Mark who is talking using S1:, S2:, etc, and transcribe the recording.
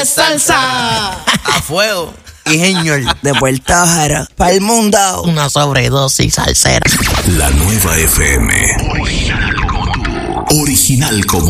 S1: Salsa
S2: a fuego y señor.
S1: de Puerto Jara para el mundo.
S2: Una sobredosis salsera.
S3: La nueva FM. Original como tú. Original como